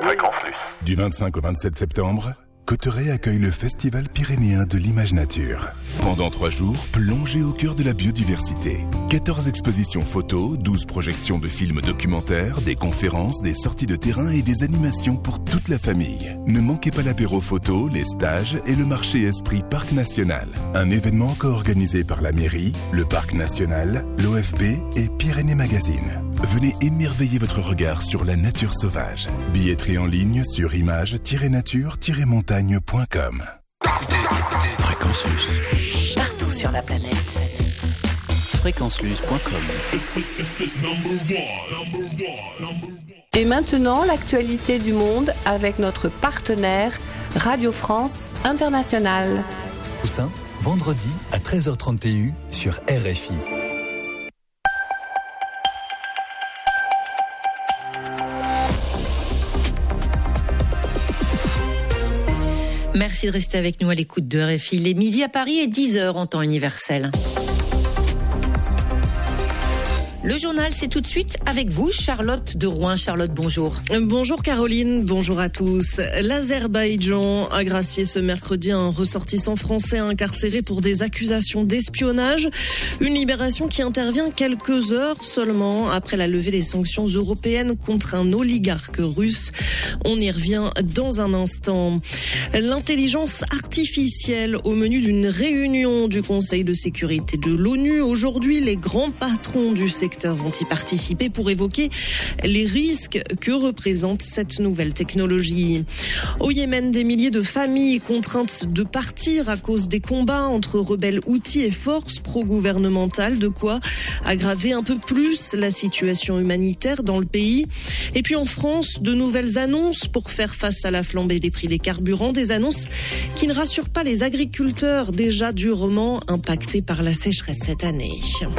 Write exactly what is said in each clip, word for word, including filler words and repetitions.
Fréquence Luce. Du vingt-cinq au vingt-sept septembre, Cauterets accueille le Festival pyrénéen de l'image nature. Pendant trois jours, plongez au cœur de la biodiversité. quatorze expositions photos, douze projections de films documentaires, des conférences, des sorties de terrain et des animations pour toute la famille. Ne manquez pas l'apéro photo, les stages et le marché Esprit Parc National. Un événement co-organisé par la mairie, le Parc National, l'O F B et Pyrénées Magazine. Venez émerveiller votre regard sur la nature sauvage. Billetterie en ligne sur image tiret nature tiret montagne point com. Écoutez, écoutez, Fréquence Luce. Partout sur la planète. fréquence luce point com. Et maintenant, l'actualité du monde avec notre partenaire Radio France Internationale. Toussaint, vendredi à treize heures trente et un sur R F I. Merci de rester avec nous à l'écoute de R F I. Il est midi à Paris et dix heures en temps universel. Le journal, c'est tout de suite avec vous, Charlotte de Rouen. Charlotte, bonjour. Bonjour Caroline, bonjour à tous. L'Azerbaïdjan a gracié ce mercredi un ressortissant français incarcéré pour des accusations d'espionnage. Une libération qui intervient quelques heures seulement après la levée des sanctions européennes contre un oligarque russe. On y revient dans un instant. L'intelligence artificielle au menu d'une réunion du Conseil de sécurité de l'ONU. Aujourd'hui, les grands patrons du secteur vont y participer pour évoquer les risques que représente cette nouvelle technologie. Au Yémen, des milliers de familles contraintes de partir à cause des combats entre rebelles houthis et forces pro-gouvernementales, de quoi aggraver un peu plus la situation humanitaire dans le pays. Et puis en France, de nouvelles annonces pour faire face à la flambée des prix des carburants, des annonces qui ne rassurent pas les agriculteurs déjà durement impactés par la sécheresse cette année.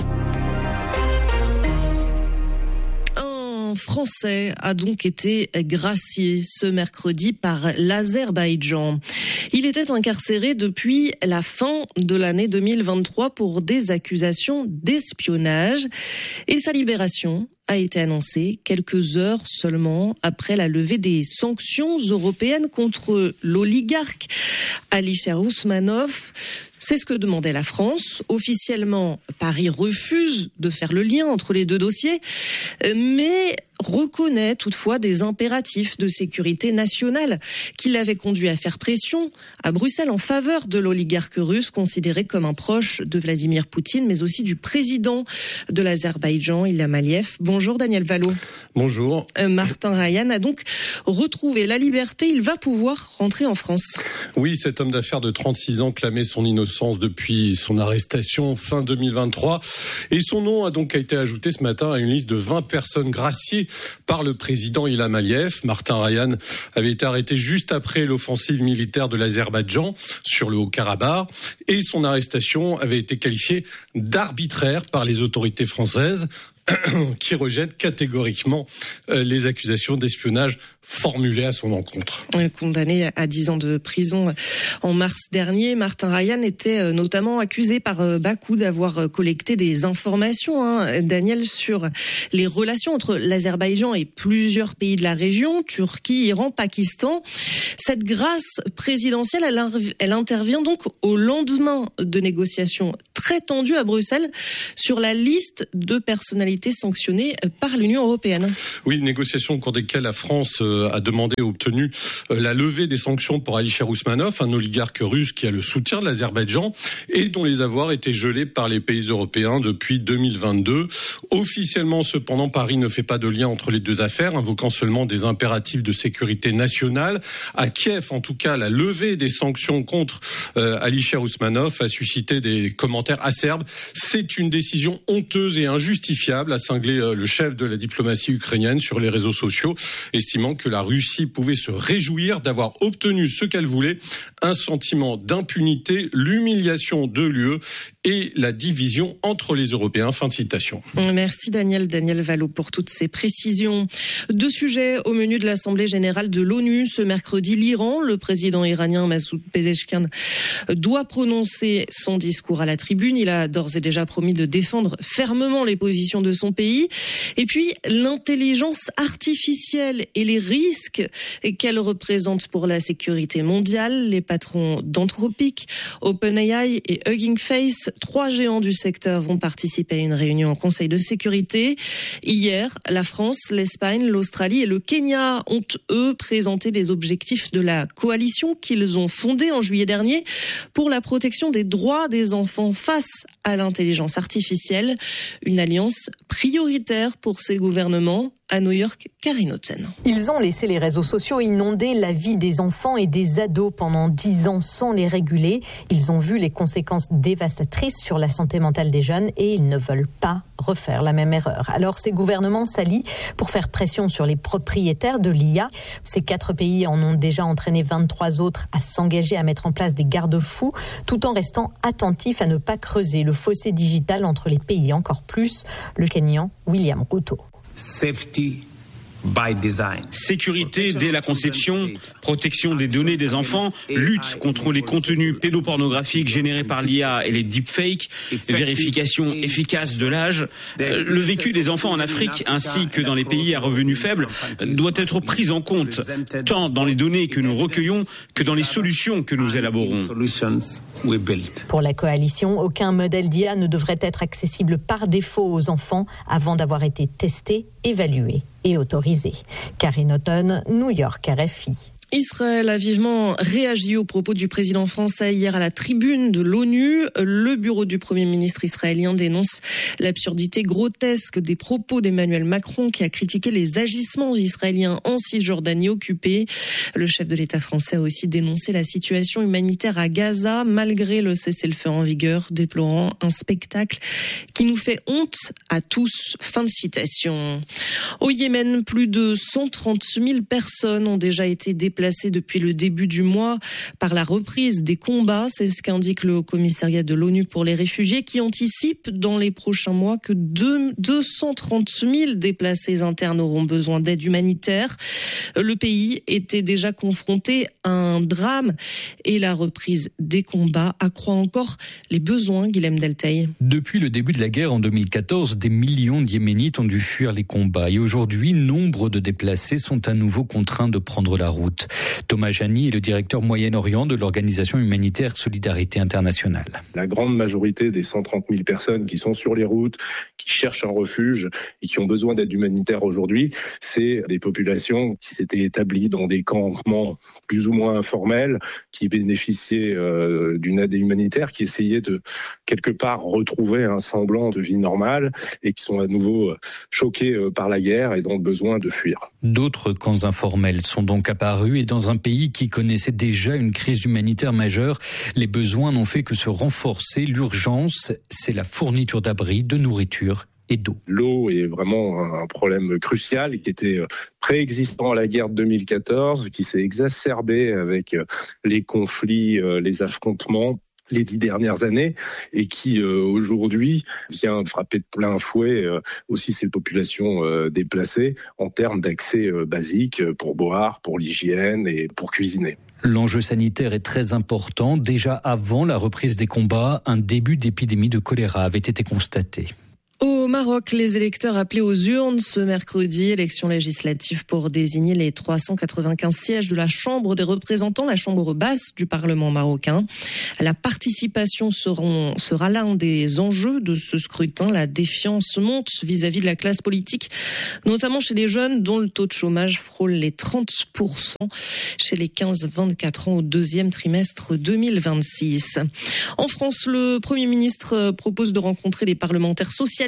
Français a donc été gracié ce mercredi par l'Azerbaïdjan. Il était incarcéré depuis la fin de l'année deux mille vingt-trois pour des accusations d'espionnage et sa libération a été annoncée quelques heures seulement après la levée des sanctions européennes contre l'oligarque Alisher Ousmanov. C'est ce que demandait la France. Officiellement, Paris refuse de faire le lien entre les deux dossiers, mais reconnaît toutefois des impératifs de sécurité nationale qui l'avaient conduit à faire pression à Bruxelles en faveur de l'oligarque russe considéré comme un proche de Vladimir Poutine, mais aussi du président de l'Azerbaïdjan, Ilham Aliyev. Bonjour Daniel Valo. Bonjour. Euh, Martin Ryan a donc retrouvé la liberté. Il va pouvoir rentrer en France. Oui, cet homme d'affaires de trente-six ans clamait son innocence depuis son arrestation fin deux mille vingt-trois. Et son nom a donc été ajouté ce matin à une liste de vingt personnes graciées par le président Ilham Aliyev. Martin Ryan avait été arrêté juste après l'offensive militaire de l'Azerbaïdjan sur le Haut-Karabakh. Et son arrestation avait été qualifiée d'arbitraire par les autorités françaises, qui rejette catégoriquement euh, les accusations d'espionnage formulées à son encontre. Condamné à dix ans de prison en mars dernier, Martin Ryan était notamment accusé par Bakou d'avoir collecté des informations, hein, Daniel, sur les relations entre l'Azerbaïdjan et plusieurs pays de la région, Turquie, Iran, Pakistan. Cette grâce présidentielle, elle, elle intervient donc au lendemain de négociations très tendues à Bruxelles sur la liste de personnalités sanctionnées par l'Union européenne. Oui, négociations au cours desquelles la France a demandé et obtenu la levée des sanctions pour Alisher Ousmanov, un oligarque russe qui a le soutien de l'Azerbaïdjan et dont les avoirs étaient gelés par les pays européens depuis deux mille vingt-deux. Officiellement, cependant, Paris ne fait pas de lien entre les deux affaires, invoquant seulement des impératifs de sécurité nationale. À Kiev, en tout cas, la levée des sanctions contre euh, Alisher Ousmanov a suscité des commentaires acerbes. C'est une décision honteuse et injustifiable, a cinglé euh, le chef de la diplomatie ukrainienne sur les réseaux sociaux, estimant que la Russie pouvait se réjouir d'avoir obtenu ce qu'elle voulait, un sentiment d'impunité, l'humiliation de l'U E et la division entre les Européens. Fin de citation. Merci Daniel, Daniel Vallot pour toutes ces précisions. Deux sujets au menu de l'Assemblée générale de l'ONU. Ce mercredi, l'Iran, le président iranien Massoud Pezeshkian doit prononcer son discours à la tribune. Il a d'ores et déjà promis de défendre fermement les positions de son pays. Et puis, l'intelligence artificielle et les risques qu'elle représente pour la sécurité mondiale. Les patrons d'Anthropic, OpenAI et Hugging Face, trois géants du secteur, vont participer à une réunion en Conseil de sécurité. Hier, la France, l'Espagne, l'Australie et le Kenya ont, eux, présenté les objectifs de la coalition qu'ils ont fondée en juillet dernier pour la protection des droits des enfants face à l'intelligence artificielle. Une alliance prioritaire pour ces gouvernements. À New York, Karine Otzen. Ils ont laissé les réseaux sociaux inonder la vie des enfants et des ados pendant dix ans sans les réguler. Ils ont vu les conséquences dévastatrices sur la santé mentale des jeunes et ils ne veulent pas refaire la même erreur. Alors ces gouvernements s'allient pour faire pression sur les propriétaires de l'I A. Ces quatre pays en ont déjà entraîné vingt-trois autres à s'engager à mettre en place des garde-fous tout en restant attentifs à ne pas creuser le fossé digital entre les pays encore plus. Le Kenyan William Ruto. Safety by design. Sécurité dès la conception, protection des données des enfants, lutte contre les contenus pédopornographiques générés par l'I A et les deepfakes, vérification efficace de l'âge. Le vécu des enfants en Afrique ainsi que dans les pays à revenus faibles doit être pris en compte, tant dans les données que nous recueillons que dans les solutions que nous élaborons. Pour la coalition, aucun modèle d'I A ne devrait être accessible par défaut aux enfants avant d'avoir été testé, évalué et autorisé. Karine Otten, New York, R F I. Israël a vivement réagi aux propos du président français hier à la tribune de l'ONU. Le bureau du Premier ministre israélien dénonce l'absurdité grotesque des propos d'Emmanuel Macron qui a critiqué les agissements israéliens en Cisjordanie occupée. Le chef de l'État français a aussi dénoncé la situation humanitaire à Gaza malgré le cessez-le-feu en vigueur, déplorant un spectacle qui nous fait honte à tous. Fin de citation. Au Yémen, plus de cent trente mille personnes ont déjà été déplacées depuis le début du mois par la reprise des combats. C'est ce qu'indique le commissariat de l'ONU pour les réfugiés qui anticipe dans les prochains mois que deux cent trente mille déplacés internes auront besoin d'aide humanitaire. Le pays était déjà confronté à un drame et la reprise des combats accroît encore les besoins. Guilhem Delteil. Depuis le début de la guerre en deux mille quatorze, des millions de Yéménites ont dû fuir les combats et aujourd'hui, nombre de déplacés sont à nouveau contraints de prendre la route. Thomas Jani est le directeur Moyen-Orient de l'organisation humanitaire Solidarité Internationale. La grande majorité des cent trente mille personnes qui sont sur les routes, qui cherchent un refuge et qui ont besoin d'aide humanitaire aujourd'hui, c'est des populations qui s'étaient établies dans des campements plus ou moins informels, qui bénéficiaient euh, d'une aide humanitaire, qui essayaient de quelque part retrouver un semblant de vie normale et qui sont à nouveau choqués euh, par la guerre et ont besoin de fuir. D'autres camps informels sont donc apparus et dans un pays qui connaissait déjà une crise humanitaire majeure, les besoins n'ont fait que se renforcer. L'urgence, c'est la fourniture d'abris, de nourriture et d'eau. L'eau est vraiment un problème crucial qui était préexistant à la guerre de deux mille quatorze, qui s'est exacerbé avec les conflits, les affrontements les dix dernières années et qui euh, aujourd'hui vient frapper de plein fouet euh, aussi ces populations euh, déplacées en termes d'accès euh, basique pour boire, pour l'hygiène et pour cuisiner. L'enjeu sanitaire est très important. Déjà avant la reprise des combats, un début d'épidémie de choléra avait été constaté. Au Maroc, les électeurs appelés aux urnes ce mercredi, élection législative pour désigner les trois cent quatre-vingt-quinze sièges de la Chambre des représentants, la chambre basse du Parlement marocain. La participation seront, sera l'un des enjeux de ce scrutin. La défiance monte vis-à-vis de la classe politique, notamment chez les jeunes dont le taux de chômage frôle les trente pour cent chez les quinze vingt-quatre ans au deuxième trimestre deux mille vingt-six. En France, le Premier ministre propose de rencontrer les parlementaires socialistes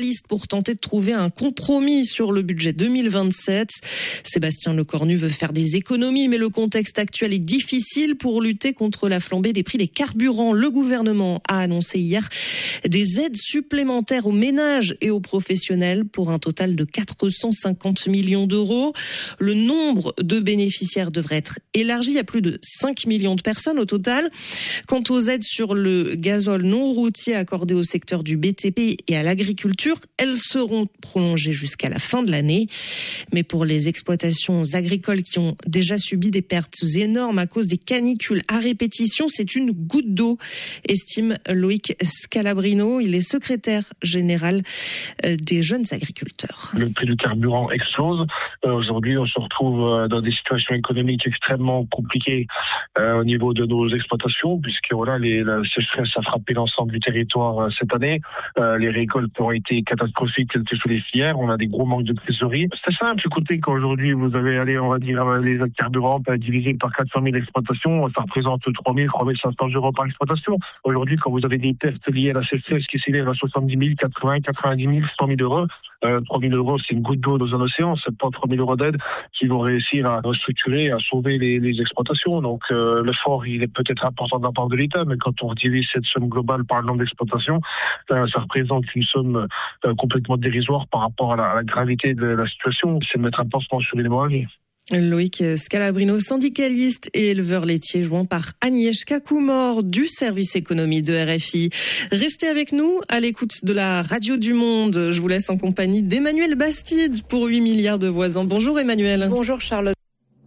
syndicalistes pour tenter de trouver un compromis sur le budget deux mille vingt-sept. Sébastien Lecornu veut faire des économies, mais le contexte actuel est difficile pour lutter contre la flambée des prix des carburants. Le gouvernement a annoncé hier des aides supplémentaires aux ménages et aux professionnels pour un total de quatre cent cinquante millions d'euros. Le nombre de bénéficiaires devrait être élargi à plus de cinq millions de personnes au total. Quant aux aides sur le gazole non routier accordées au secteur du B T P et à l'agriculture, elles seront prolongées jusqu'à la fin de l'année. Mais pour les exploitations agricoles qui ont déjà subi des pertes énormes à cause des canicules à répétition, c'est une goutte d'eau, estime Loïc Scalabrino. Il est secrétaire général des jeunes agriculteurs. Le prix du carburant explose. Euh, aujourd'hui, on se retrouve euh, dans des situations économiques extrêmement compliquées euh, au niveau de nos exploitations, puisque voilà, les, la sécheresse a frappé l'ensemble du territoire euh, cette année. Euh, les récoltes ont été catastrophiques, quelles que soient les filières. On a des gros manques de trésorerie. C'est simple, écoutez, qu'aujourd'hui vous avez allé, on va dire, les carburants divisés par quatre cent mille exploitations, ça représente trois mille, trois mille cinq cents euros par exploitation. Aujourd'hui, quand vous avez des pertes liées à la sécheresse qui s'élèvent à soixante-dix mille, quatre-vingts, quatre-vingt-dix mille, cent mille euros, euh, trois mille euros, c'est une goutte d'eau dans un océan. C'est pas trois mille euros d'aide qui vont réussir à restructurer, à sauver les, les exploitations. Donc euh, l'effort, il est peut-être important de la part de l'État, mais quand on divise cette somme globale par le nombre d'exploitations, euh, ça représente une somme euh, complètement dérisoire par rapport à la, à la gravité de la situation. C'est de mettre un pansement sur l'hémorragie. Loïc Scalabrino, syndicaliste et éleveur laitier, joint par Agnieszka Kumor du service économie de R F I. Restez avec nous à l'écoute de la radio du monde. Je vous laisse en compagnie d'Emmanuel Bastide pour huit milliards de voisins. Bonjour Emmanuel. Bonjour Charlotte.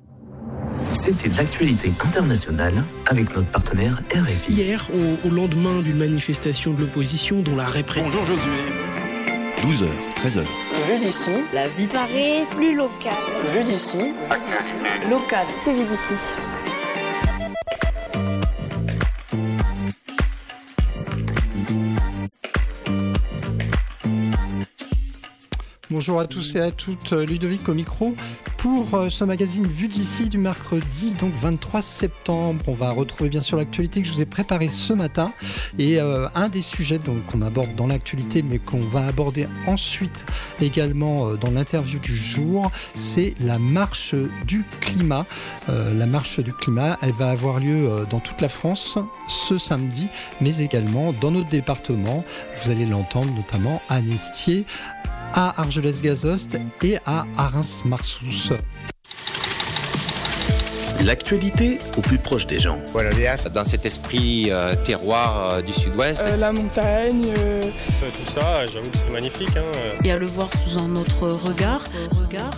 C'était l'actualité internationale avec notre partenaire R F I. Hier, au, au lendemain d'une manifestation de l'opposition dont la répression... Bonjour Josué. douze heures, treize heures. Jeu d'ici, la vie paraît plus locale. Jeu d'ici, local, c'est vie d'ici. Bonjour à tous et à toutes, Ludovic au micro pour ce magazine Vue d'ici du mercredi, donc vingt-trois septembre. On va retrouver bien sûr l'actualité que je vous ai préparée ce matin et euh, un des sujets donc, qu'on aborde dans l'actualité mais qu'on va aborder ensuite également euh, dans l'interview du jour, c'est la marche du climat. Euh, la marche du climat, elle va avoir lieu euh, dans toute la France ce samedi, mais également dans notre département. Vous allez l'entendre notamment à Nestier, à Argelès-Gazost et à Arins-Marsous. L'actualité au plus proche des gens. Voilà, dans cet esprit euh, terroir euh, du sud-ouest. Euh, la montagne. Euh... Tout ça, j'avoue que c'est magnifique. Hein. Et à le voir sous un autre regard. regard,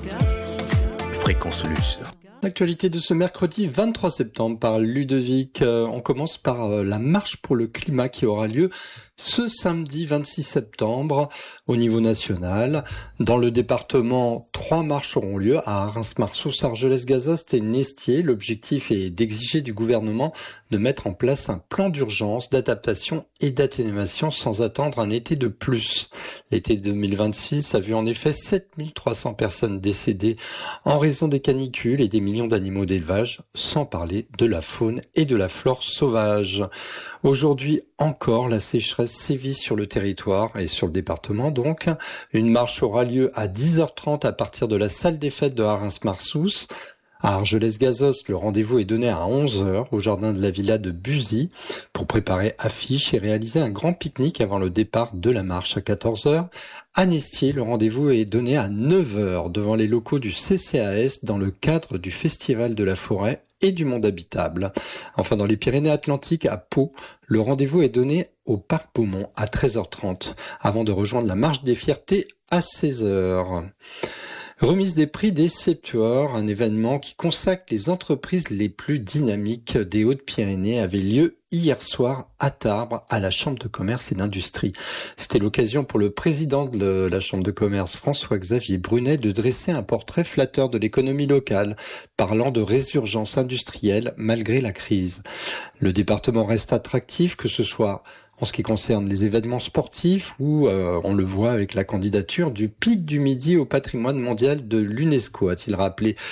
regard. Fréquence Luce. L'actualité de ce mercredi vingt-trois septembre par Ludovic. Euh, on commence par euh, la marche pour le climat qui aura lieu ce samedi vingt-six septembre au niveau national. Dans le département, trois marches auront lieu à Arins-Marsous, Argelès-Gazost et Nestier. L'objectif est d'exiger du gouvernement de mettre en place un plan d'urgence, d'adaptation et d'atténuation sans attendre un été de plus. L'été deux mille vingt-six a vu en effet sept mille trois cents personnes décédées en raison des canicules et des millions d'animaux d'élevage, sans parler de la faune et de la flore sauvage. Aujourd'hui encore, la sécheresse sévit sur le territoire et sur le département donc. Une marche aura lieu à dix heures trente à partir de la salle des fêtes de Arins-Marsous. À Argelès-Gazost, le rendez-vous est donné à onze heures au jardin de la villa de Buzy pour préparer affiches et réaliser un grand pique-nique avant le départ de la marche à quatorze heures. À Nestier, le rendez-vous est donné à neuf heures devant les locaux du C C A S dans le cadre du Festival de la Forêt et du Monde Habitable. Enfin, dans les Pyrénées-Atlantiques, à Pau, le rendez-vous est donné au Parc Beaumont à treize heures trente avant de rejoindre la Marche des Fiertés à seize heures. Remise des prix des Septuors, un événement qui consacre les entreprises les plus dynamiques des Hautes-Pyrénées, avait lieu hier soir à Tarbes, à la Chambre de commerce et d'industrie. C'était l'occasion pour le président de la Chambre de commerce, François-Xavier Brunet, de dresser un portrait flatteur de l'économie locale, parlant de résurgence industrielle malgré la crise. Le département reste attractif, que ce soit en ce qui concerne les événements sportifs où euh, on le voit avec la candidature du Pic du Midi au patrimoine mondial de l'UNESCO, a-t-il rappelé.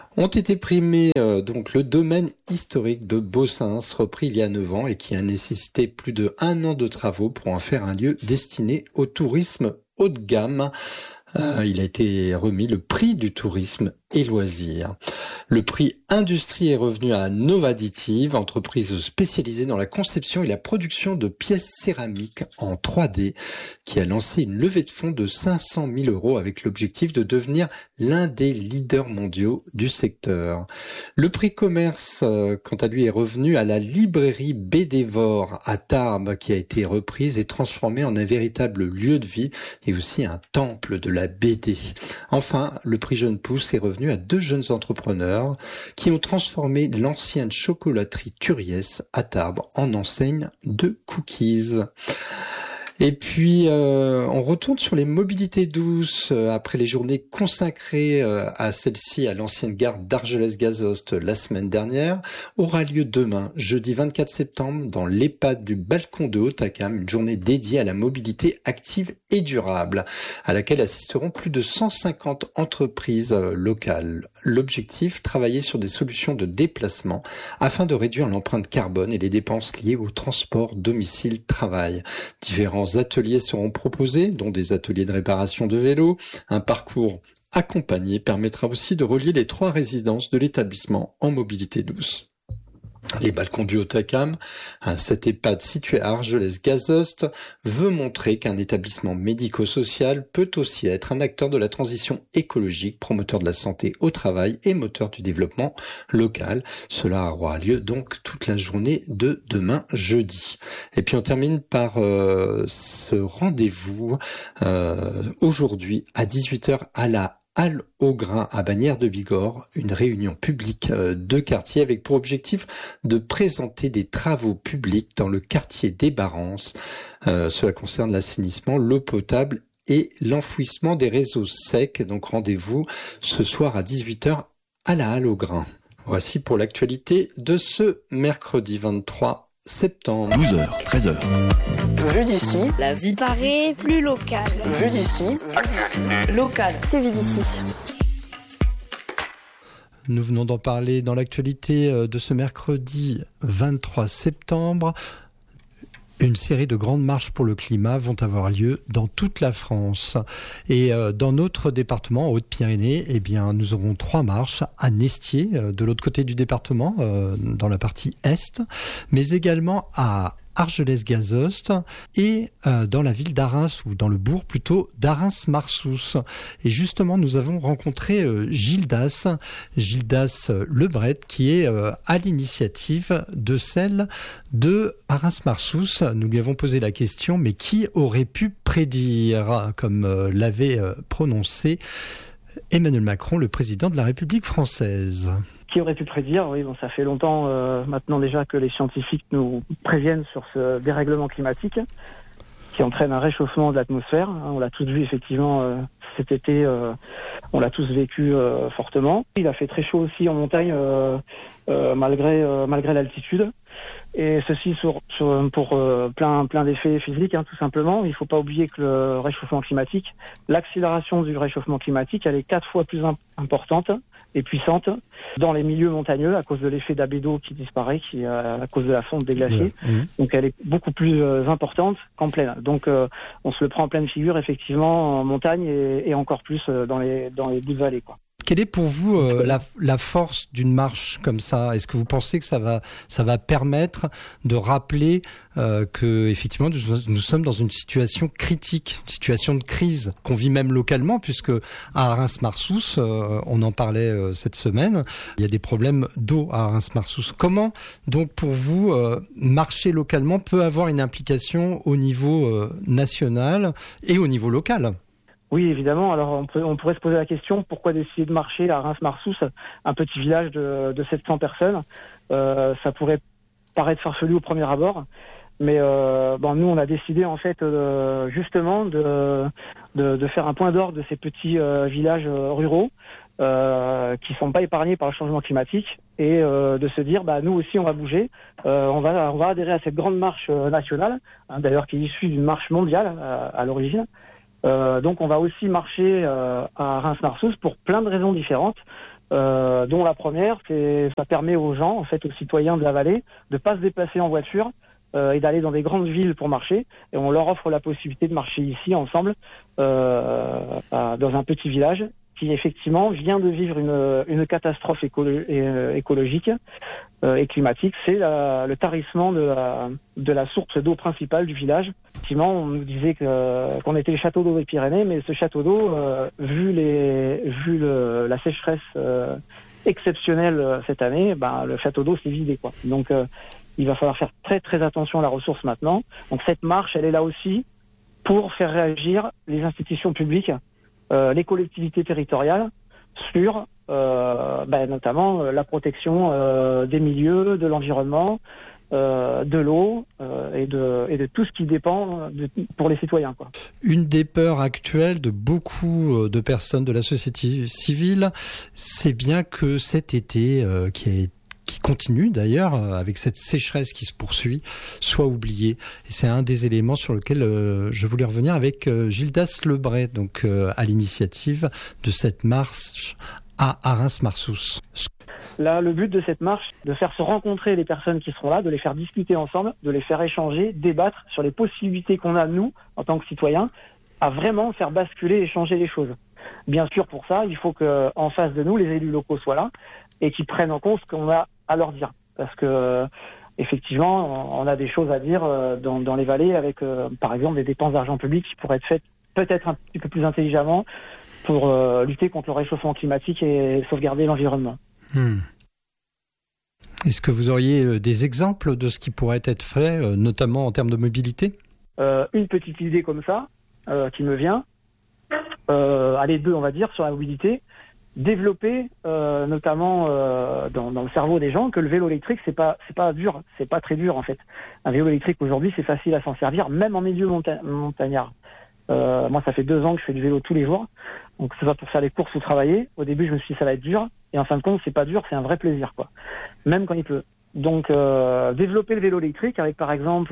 Ont été primés euh, donc le domaine historique de Bossins, repris il y a neuf ans et qui a nécessité plus de un an de travaux pour en faire un lieu destiné au tourisme haut de gamme. Euh, il a été remis le prix du tourisme et loisirs. Le prix Industrie est revenu à Novadditive, entreprise spécialisée dans la conception et la production de pièces céramiques en trois D, qui a lancé une levée de fonds de cinq cent mille euros avec l'objectif de devenir l'un des leaders mondiaux du secteur. Le prix Commerce, euh, quant à lui, est revenu à la librairie Bédévore à Tarbes, qui a été reprise et transformée en un véritable lieu de vie et aussi un temple de la B D. Enfin, le prix Jeune Pousse est revenu à deux jeunes entrepreneurs qui ont transformé l'ancienne chocolaterie Turiès à Tarbes en enseigne de cookies. Et puis, euh, on retourne sur les mobilités douces euh, après les journées consacrées euh, à celle-ci à l'ancienne gare d'Argelès-Gazost la semaine dernière. Aura lieu demain, jeudi vingt-quatre septembre, dans l'EHPAD du Balcon de Hautacam, une journée dédiée à la mobilité active et durable, à laquelle assisteront plus de cent cinquante entreprises euh, locales. L'objectif, travailler sur des solutions de déplacement afin de réduire l'empreinte carbone et les dépenses liées au transport domicile-travail. Différents ateliers seront proposés, dont des ateliers de réparation de vélos. Un parcours accompagné permettra aussi de relier les trois résidences de l'établissement en mobilité douce. Les Balcons du Hautacam, cet EHPAD situé à Argelès-Gazost, veut montrer qu'un établissement médico-social peut aussi être un acteur de la transition écologique, promoteur de la santé au travail et moteur du développement local. Cela aura lieu donc toute la journée de demain jeudi. Et puis on termine par euh, ce rendez-vous euh, aujourd'hui à dix-huit heures à la Halle au Grain à Bagnères de Bigorre, une réunion publique de quartier avec pour objectif de présenter des travaux publics dans le quartier des Barances. Euh, cela concerne l'assainissement, l'eau potable et l'enfouissement des réseaux secs. Donc rendez-vous ce soir à dix-huit heures à la Halle au Grain. Voici pour l'actualité de ce mercredi vingt-trois septembre. douze heures, treize heures. Vue d'ici, la vie paraît plus locale. Vue d'ici, local, c'est Vue d'ici. Nous venons d'en parler dans l'actualité de ce mercredi vingt-trois septembre. Une série de grandes marches pour le climat vont avoir lieu dans toute la France. Et euh, dans notre département, en Haute-Pyrénées, eh bien, nous aurons trois marches à Nestier, euh, de l'autre côté du département, euh, dans la partie est, mais également à Argelès-Gazost et euh, dans la ville d'Arins, ou dans le bourg plutôt, d'Arins-Marsous. Et justement, nous avons rencontré euh, Gildas, Gildas euh, Lebret, qui est euh, à l'initiative de celle de Arins-Marsous. Nous lui avons posé la question, mais qui aurait pu prédire, comme euh, l'avait euh, prononcé Emmanuel Macron, le président de la République française? Qui aurait pu prédire? Oui, bon, ça fait longtemps euh, maintenant déjà que les scientifiques nous préviennent sur ce dérèglement climatique qui entraîne un réchauffement de l'atmosphère. Hein, on l'a tous vu effectivement euh, cet été, euh, on l'a tous vécu euh, fortement. Il a fait très chaud aussi en montagne euh, euh, malgré euh, malgré l'altitude. Et ceci sur, sur, pour euh, plein, plein d'effets physiques, hein, tout simplement. Il ne faut pas oublier que le réchauffement climatique, l'accélération du réchauffement climatique, elle est quatre fois plus imp- importante et puissante dans les milieux montagneux à cause de l'effet d'albédo qui disparaît, qui euh, à cause de la fonte des glaciers. Mmh. Donc elle est beaucoup plus euh, importante qu'en plaine. Donc euh, on se le prend en pleine figure effectivement en montagne et, et encore plus euh, dans les dans les bouts de vallée, quoi. Quelle est pour vous euh, la, la force d'une marche comme ça? Est-ce que vous pensez que ça va, ça va permettre de rappeler euh, que effectivement nous, nous sommes dans une situation critique, une situation de crise qu'on vit même localement, puisque à Arins-Marsous, euh, on en parlait euh, cette semaine, il y a des problèmes d'eau à Arins-Marsous. Comment donc pour vous euh, marcher localement peut avoir une implication au niveau euh, national et au niveau local? Oui, évidemment. Alors, on, peut, on pourrait se poser la question, pourquoi décider de marcher à Reims-Marsous, un petit village de, de sept cents personnes? euh, Ça pourrait paraître farfelu au premier abord. Mais euh, bon, nous, on a décidé, en fait, euh, justement, de, de, de faire un point d'ordre de ces petits euh, villages euh, ruraux euh, qui sont pas épargnés par le changement climatique et euh, de se dire, bah, nous aussi, on va bouger. Euh, on, va, on va adhérer à cette grande marche euh, nationale, hein, d'ailleurs, qui est issue d'une marche mondiale à, à l'origine. Euh, donc on va aussi marcher euh, à Reims-Marsous pour plein de raisons différentes. euh, dont la première, c'est ça permet aux gens, en fait, aux citoyens de la vallée, de pas se déplacer en voiture euh, et d'aller dans des grandes villes pour marcher. Et on leur offre la possibilité de marcher ici ensemble euh, dans un petit village qui effectivement vient de vivre une, une catastrophe écolo- écologique euh, et climatique. C'est la, le tarissement de la, de la source d'eau principale du village. Effectivement, on nous disait que, qu'on était le château d'eau des Pyrénées, mais ce château d'eau, euh, vu, les, vu le, la sécheresse euh, exceptionnelle cette année, ben, le château d'eau s'est vidé, quoi. Donc, euh, il va falloir faire très très attention à la ressource maintenant. Donc, cette marche, elle est là aussi pour faire réagir les institutions publiques, Euh, les collectivités territoriales sur euh, ben, notamment euh, la protection euh, des milieux, de l'environnement, euh, de l'eau euh, et, de, et de tout ce qui dépend de, pour les citoyens, quoi. Une des peurs actuelles de beaucoup de personnes de la société civile, c'est bien que cet été euh, qui est qui continue d'ailleurs, avec cette sécheresse qui se poursuit, soit oublié. Et c'est un des éléments sur lequel euh, je voulais revenir avec euh, Gildas Lebray, donc euh, à l'initiative de cette marche à Arras-Marsous. Là, le but de cette marche, de faire se rencontrer les personnes qui seront là, de les faire discuter ensemble, de les faire échanger, débattre sur les possibilités qu'on a, nous, en tant que citoyens, à vraiment faire basculer et changer les choses. Bien sûr, pour ça, il faut qu'en face de nous, les élus locaux soient là et qu'ils prennent en compte ce qu'on a à leur dire. Parce que, euh, effectivement, on a des choses à dire euh, dans, dans les vallées avec, euh, par exemple, des dépenses d'argent public qui pourraient être faites peut-être un petit peu plus intelligemment pour euh, lutter contre le réchauffement climatique et sauvegarder l'environnement. Hmm. Est-ce que vous auriez des exemples de ce qui pourrait être fait, euh, notamment en termes de mobilité ? euh, Une petite idée comme ça, euh, qui me vient, euh, allez, deux, on va dire, sur la mobilité. Développer euh, notamment euh, dans, dans le cerveau des gens que le vélo électrique c'est pas c'est pas dur, c'est pas très dur en fait. Un vélo électrique aujourd'hui c'est facile à s'en servir même en milieu monta- montagnard. Euh, moi ça fait deux ans que je fais du vélo tous les jours, donc c'est pas pour faire les courses ou travailler. Au début je me suis dit ça va être dur et en fin de compte c'est pas dur, c'est un vrai plaisir quoi. Même quand il pleut. Donc euh, développer le vélo électrique avec par exemple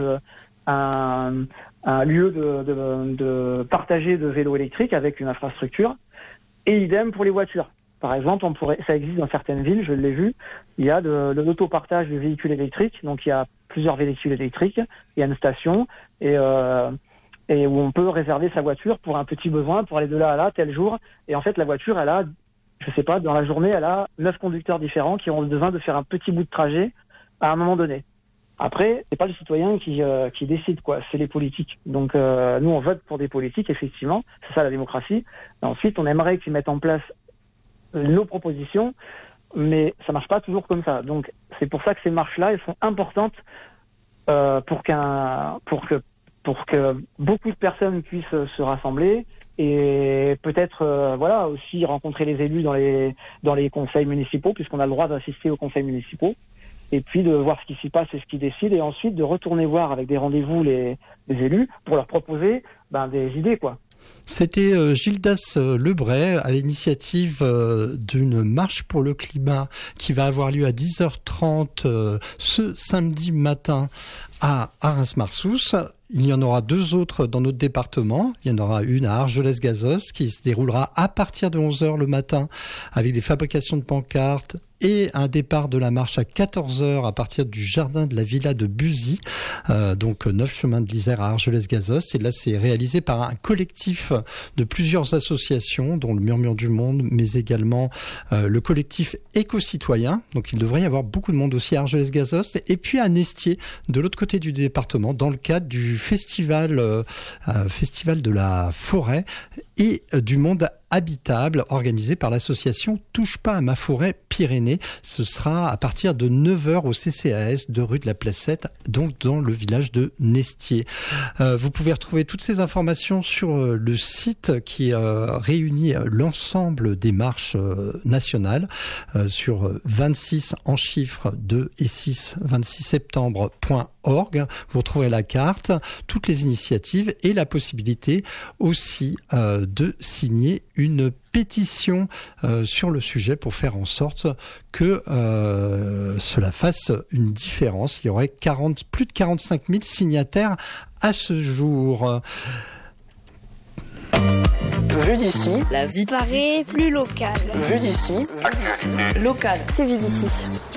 un, un lieu de, de, de partager de vélos électriques avec une infrastructure. Et idem pour les voitures. Par exemple, on pourrait, ça existe dans certaines villes, je l'ai vu, il y a de, de l'autopartage de véhicules électriques, donc il y a plusieurs véhicules électriques, il y a une station, et, euh, et où on peut réserver sa voiture pour un petit besoin, pour aller de là à là, tel jour, et en fait la voiture, elle a, je sais pas, dans la journée, elle a neuf conducteurs différents qui ont besoin de faire un petit bout de trajet à un moment donné. Après, c'est pas le citoyen qui euh, qui décide quoi, c'est les politiques. Donc euh, nous on vote pour des politiques effectivement, c'est ça la démocratie. Et ensuite on aimerait qu'ils mettent en place nos propositions, mais ça marche pas toujours comme ça. Donc c'est pour ça que ces marches-là elles sont importantes euh, pour qu'un pour que pour que beaucoup de personnes puissent se rassembler et peut-être euh, voilà aussi rencontrer les élus dans les dans les conseils municipaux puisqu'on a le droit d'assister aux conseils municipaux. Et puis de voir ce qui s'y passe et ce qu'ils décident, et ensuite de retourner voir avec des rendez-vous les, les élus pour leur proposer ben, des idées, quoi. C'était euh, Gildas Lebray à l'initiative euh, d'une marche pour le climat qui va avoir lieu à dix heures trente euh, ce samedi matin à Arras-Marsous. Il y en aura deux autres dans notre département. Il y en aura une à Argelès-Gazost qui se déroulera à partir de onze heures le matin avec des fabrications de pancartes et un départ de la marche à quatorze heures à partir du jardin de la villa de Buzy, euh, donc neuf chemin de l'Isère à Argelès-Gazost. Et là, c'est réalisé par un collectif de plusieurs associations, dont le Murmure du Monde, mais également euh, le collectif Éco-Citoyen. Donc, il devrait y avoir beaucoup de monde aussi à Argelès-Gazost. Et puis à Nestier, de l'autre côté du département, dans le cadre du festival, euh, euh, festival de la forêt et euh, du monde habitable organisé par l'association Touche pas à ma forêt Pyrénées. Ce sera à partir de neuf heures au C C A S de rue de la Placette, donc dans le village de Nestier. Euh, vous pouvez retrouver toutes ces informations sur euh, le site qui euh, réunit l'ensemble des marches euh, nationales euh, sur vingt-six en chiffres deux et six, vingt-six septembre point org. Vous retrouverez la carte, toutes les initiatives et la possibilité aussi euh, de signer une pétition euh, sur le sujet pour faire en sorte que euh, cela fasse une différence. Il y aurait quarante, plus de quarante-cinq mille signataires à ce jour. Vu d'ici, la vie paraît plus locale. Vu d'ici, local, c'est vu d'ici.